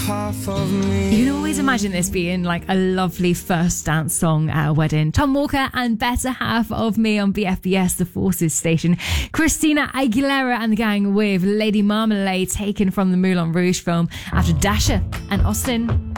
half of me. You can always imagine this being like a lovely first dance song at a wedding. Tom Walker and Better Half of Me on BFBS, the Forces station. Christina Aguilera and the gang with Lady Marmalade, taken from the Moulin Rouge film after Dasha and Austin.